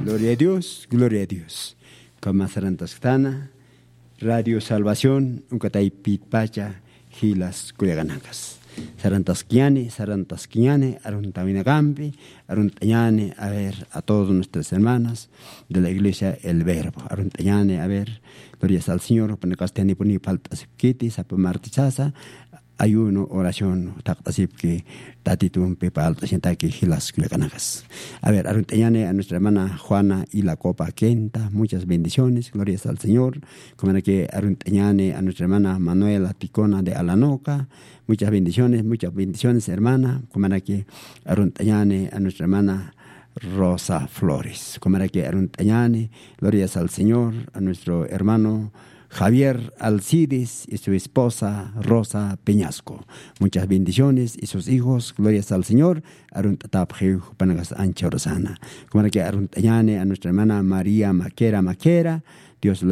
Gloria a Dios, gloria a Dios. Kama Sarantasktana, Radio Salvación, Unkatay Pitpacha, Gilas Culiaganacas. Sarantasquiane, Aruntaminagampi, Aruntañane, a ver, a todas nuestras hermanas de la iglesia El Verbo. Aruntañane, a ver, gloria al Señor, Panacastani Puni Paltas Kiti, Sapamartichaza, ayuno, oración, así que tatitun pepa alta sienta que gilas culiacanajas. A ver, aruntañane a nuestra hermana Juana y la Copa Quenta, muchas bendiciones, glorias al Señor. Como era que aruntañane a nuestra hermana Manuela Ticona de Alanoca, muchas bendiciones, hermana. Como era que aruntañane a nuestra hermana Rosa Flores. Como era que aruntañane, glorias al Señor, a nuestro hermano Javier Alcides y su esposa Rosa Peñasco. Muchas bendiciones y sus hijos, glorias al Señor. Aruntatapje Panagas Ancha Rosana. Como era que aruntañane a nuestra hermana María Maquera. Dios